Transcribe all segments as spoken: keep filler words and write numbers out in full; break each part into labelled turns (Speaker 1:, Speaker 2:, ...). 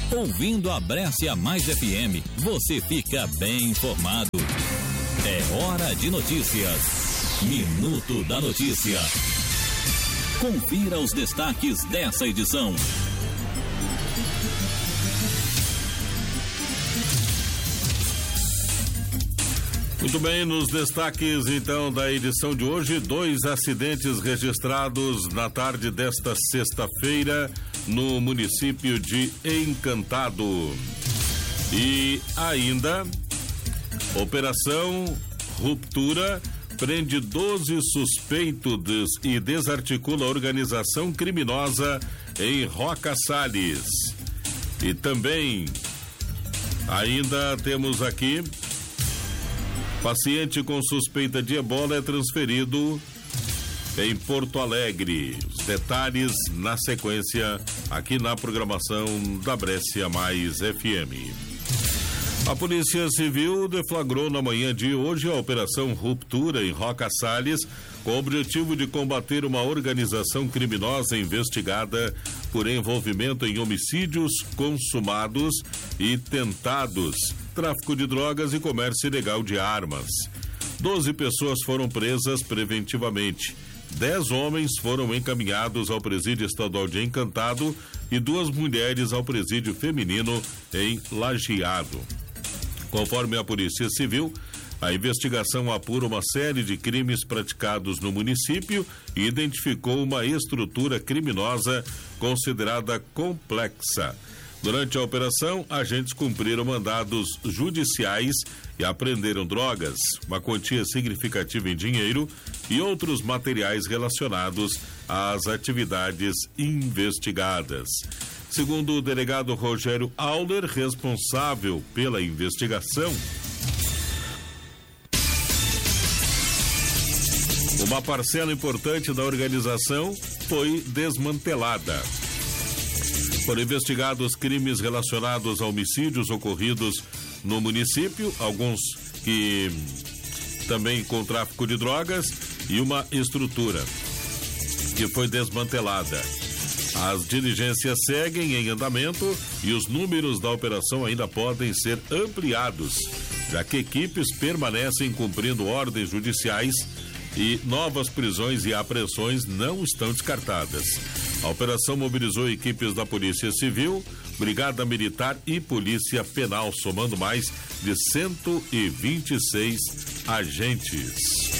Speaker 1: Ouvindo a Brescia Mais F M, você fica bem informado. É hora de notícias. Minuto da Notícia. Confira os destaques dessa edição.
Speaker 2: Muito bem, nos destaques então da edição de hoje, dois acidentes registrados na tarde desta sexta-feira no município de Encantado. E ainda, Operação Ruptura prende doze suspeitos e desarticula organização criminosa em Roca Salles. E também, ainda temos aqui, paciente com suspeita de ebola é transferido em Porto Alegre. Os detalhes na sequência aqui na programação da Brescia Mais F M. A Polícia Civil deflagrou na manhã de hoje a Operação Ruptura em Roca Salles, com o objetivo de combater uma organização criminosa investigada por envolvimento em homicídios consumados e tentados, tráfico de drogas e comércio ilegal de armas. Doze pessoas foram presas preventivamente. Dez homens foram encaminhados ao presídio estadual de Encantado e duas mulheres ao presídio feminino em Lajeado. Conforme a Polícia Civil, a investigação apura uma série de crimes praticados no município e identificou uma estrutura criminosa considerada complexa. Durante a operação, agentes cumpriram mandados judiciais e apreenderam drogas, uma quantia significativa em dinheiro e outros materiais relacionados às atividades investigadas. Segundo o delegado Rogério Auler, responsável pela investigação, uma parcela importante da organização foi desmantelada. Foram investigados crimes relacionados a homicídios ocorridos no município, alguns que também com tráfico de drogas, e uma estrutura que foi desmantelada. As diligências seguem em andamento e os números da operação ainda podem ser ampliados, já que equipes permanecem cumprindo ordens judiciais e novas prisões e apreensões não estão descartadas. A operação mobilizou equipes da Polícia Civil, Brigada Militar e Polícia Penal, somando mais de cento e vinte e seis agentes.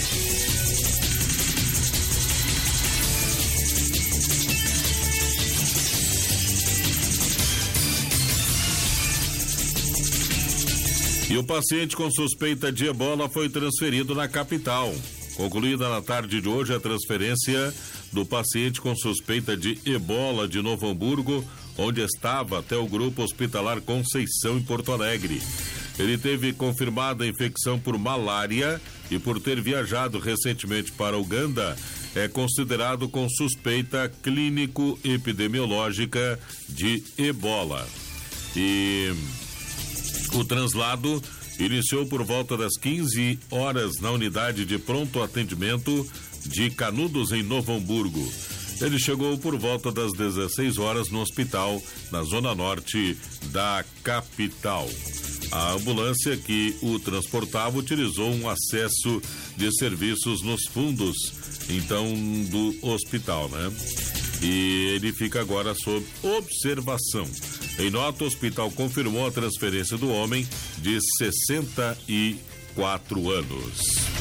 Speaker 2: E o paciente com suspeita de ebola foi transferido na capital. Concluída na tarde de hoje a transferência do paciente com suspeita de ebola de Novo Hamburgo, onde estava até o grupo hospitalar Conceição em Porto Alegre. Ele teve confirmada a infecção por malária e por ter viajado recentemente para Uganda, é considerado com suspeita clínico-epidemiológica de ebola. E o translado iniciou por volta das quinze horas na unidade de pronto atendimento de Canudos, em Novo Hamburgo. Ele chegou por volta das dezesseis horas no hospital, na zona norte da capital. A ambulância que o transportava utilizou um acesso de serviços nos fundos, então, do hospital, né? E ele fica agora sob observação. Em nota, o hospital confirmou a transferência do homem de sessenta e quatro anos.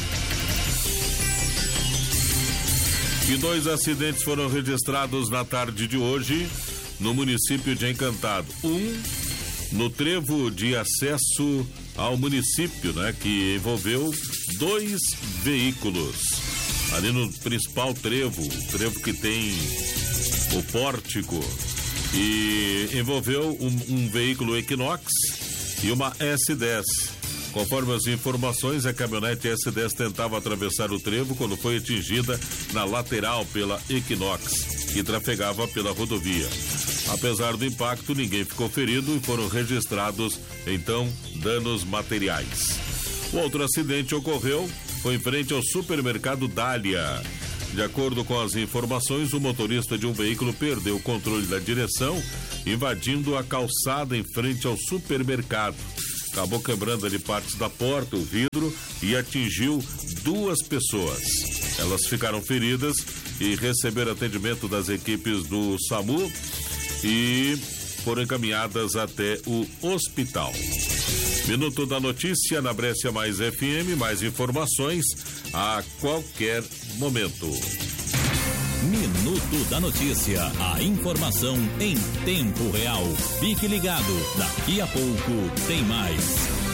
Speaker 2: E dois acidentes foram registrados na tarde de hoje no município de Encantado. Um no trevo de acesso ao município, né, que envolveu dois veículos. Ali no principal trevo, o trevo que tem o pórtico, e envolveu um, um veículo Equinox e uma S dez. Conforme as informações, a caminhonete S dez tentava atravessar o trevo quando foi atingida na lateral pela Equinox, que trafegava pela rodovia. Apesar do impacto, ninguém ficou ferido e foram registrados, então, danos materiais. O outro acidente ocorreu, foi em frente ao supermercado Dália. De acordo com as informações, o motorista de um veículo perdeu o controle da direção invadindo a calçada em frente ao supermercado. Acabou quebrando ali partes da porta, o vidro, e atingiu duas pessoas. Elas ficaram feridas e receberam atendimento das equipes do SAMU e foram encaminhadas até o hospital. Minuto da Notícia na Brescia Mais F M, mais informações a qualquer momento.
Speaker 1: Minuto da Notícia, a informação em tempo real. Fique ligado, daqui a pouco tem mais.